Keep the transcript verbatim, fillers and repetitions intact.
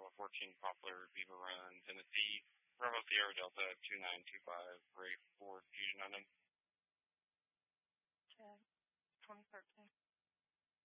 Bravo fourteen, Poplar, Beaver Run, Tennessee, Bravo Sierra Delta two nine two five, Ray Ford, Fusion Island. Check. twenty thirteen.